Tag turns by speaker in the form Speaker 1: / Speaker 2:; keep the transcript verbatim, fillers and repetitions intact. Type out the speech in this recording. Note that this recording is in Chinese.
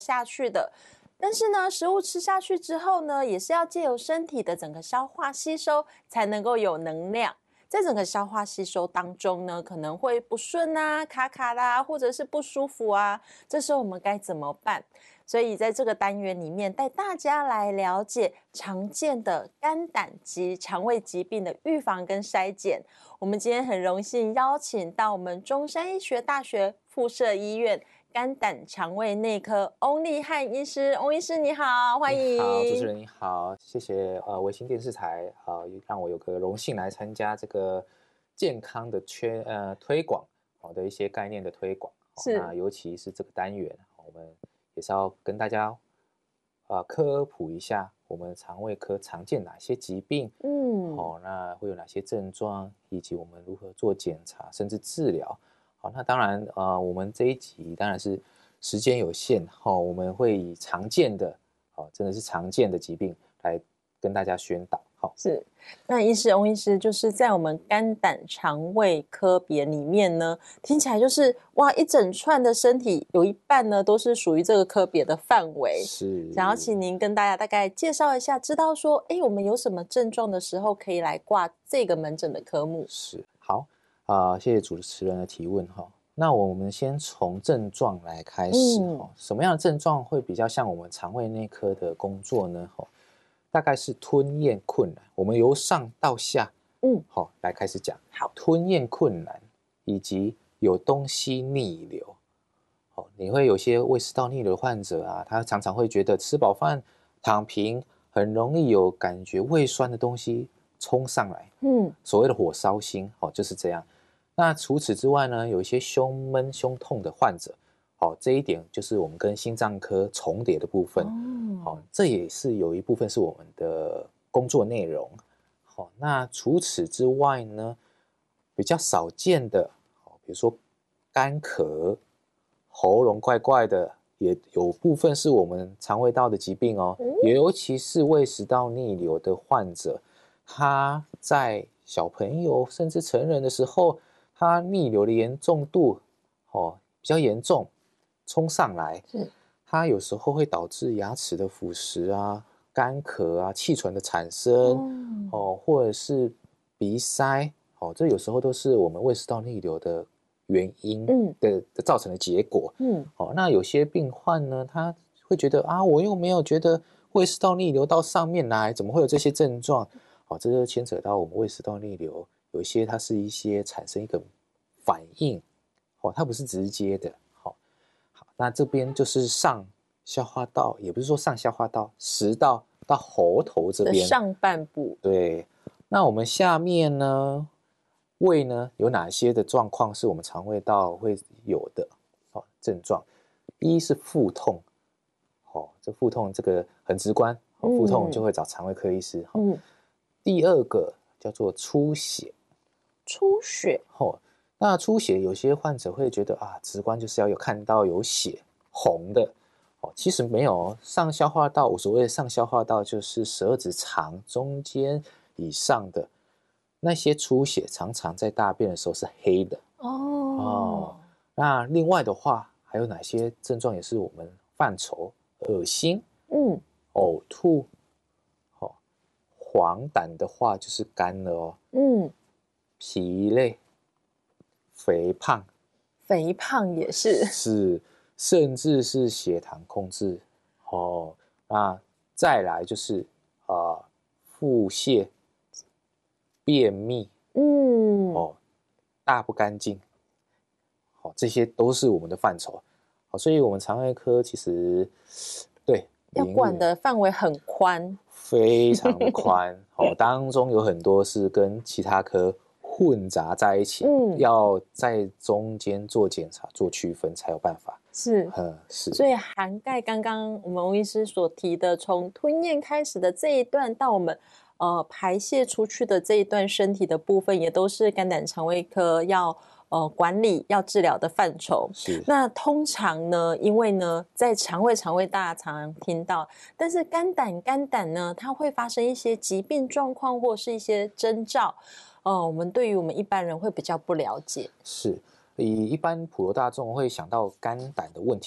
Speaker 1: 下去的。但是呢，食物吃下去之后呢，也是要借由身体的整个消化吸收，才能够有能量。在整个消化吸收当中呢，可能会不顺啊、卡卡啦，或者是不舒服啊，这时候我们该怎么办？所以在这个单元里面，带大家来了解常见的肝胆及肠胃疾病的预防跟筛检。我们今天很荣幸邀请到我们中山医学大学附设医院肝胆肠胃内科翁立汉医师，翁医师你好，欢迎。
Speaker 2: 你好，主持人你好，谢谢呃维新电视台呃让我有个荣幸来参加这个健康的圈呃推广好、哦、的一些概念的推广。
Speaker 1: 是、
Speaker 2: 哦、那尤其是这个单元，我们也是要跟大家呃科普一下我们肠胃科常见哪些疾病，嗯，好、哦，那会有哪些症状，以及我们如何做检查，甚至治疗。好，那当然，呃，我们这一集当然是时间有限，哈、哦，我们会以常见的，哦，真的是常见的疾病来跟大家宣导。好，
Speaker 1: 是。那医师，翁医师就是在我们肝胆肠胃科别里面呢，听起来就是哇，一整串的身体有一半呢都是属于这个科别的范围。
Speaker 2: 是，
Speaker 1: 想要请您跟大家大概介绍一下，知道说，哎，我们有什么症状的时候可以来挂这个门诊的科目。
Speaker 2: 是，好。啊、呃，谢谢主持人的提问哈。那我们先从症状来开始哈、嗯。什么样的症状会比较像我们肠胃内科的工作呢？哈，大概是吞咽困难。我们由上到下，嗯，好来开始讲。好，吞咽困难以及有东西逆流。好，你会有些胃食道逆流的患者啊，他常常会觉得吃饱饭躺平，很容易有感觉胃酸的东西冲上来。嗯，所谓的火烧心，哦，就是这样。那除此之外呢，有一些胸闷、胸痛的患者，好、哦，这一点就是我们跟心脏科重叠的部分。哦，好、哦，这也是有一部分是我们的工作内容。好、哦，那除此之外呢，比较少见的，哦，比如说干咳、喉咙怪怪的，也有部分是我们肠胃道的疾病哦。嗯、尤其是胃食道逆流的患者，他在小朋友甚至成人的时候，它逆流的严重度，哦，比较严重，冲上来，它有时候会导致牙齿的腐蚀啊、干咳啊、气喘的产生，嗯、哦，或者是鼻塞，哦，这有时候都是我们胃食道逆流的原因的、嗯、的造成的结果。嗯，哦，那有些病患呢，他会觉得啊，我又没有觉得胃食道逆流到上面来，怎么会有这些症状？哦，这就牵扯到我们胃食道逆流。有一些它是一些产生一个反应，哦，它不是直接的，好、哦，好，那这边就是上消化道，也不是说上消化道，食道到喉头这边
Speaker 1: 上半部。
Speaker 2: 对，那我们下面呢，胃呢有哪些的状况是我们肠胃道会有的、哦、症状？一是腹痛，哦，这腹痛这个很直观，哦、腹痛就会找肠胃科医师。哦、嗯，第二个叫做出血。
Speaker 1: 出血，
Speaker 2: 哦，那出血有些患者会觉得啊，直观就是要有看到有血红的，哦，其实没有。上消化道，我所谓的上消化道就是十二指肠中间以上的那些出血，常常在大便的时候是黑的。哦哦，那另外的话，还有哪些症状也是我们范畴？恶心，嗯，呕吐，哦，黄疸的话就是干了哦，嗯。疲累、肥胖，
Speaker 1: 肥胖也是
Speaker 2: 是，甚至是血糖控制哦。那再来就是啊、呃，腹泻、便秘，嗯，哦，大不干净，好、哦，这些都是我们的范畴。好，所以我们肠胃科其实对
Speaker 1: 要管的范围很宽，
Speaker 2: 非常宽。哦，当中有很多是跟其他科混杂在一起，嗯，要在中间做检查、做区分才有办法。
Speaker 1: 是，
Speaker 2: 嗯，是。
Speaker 1: 所以涵盖刚刚我们翁医师所提的，从吞咽开始的这一段，到我们呃排泄出去的这一段身体的部分，也都是肝胆肠胃科要呃管理、要治疗的范畴。
Speaker 2: 是。
Speaker 1: 那通常呢，因为呢，在肠胃、肠胃大家常常听到，但是肝胆、肝胆呢，它会发生一些疾病状况或是一些征兆。哦，我们对于我们一般人会比较不了解。
Speaker 2: 是，以一般普罗大众会想到肝胆的问题。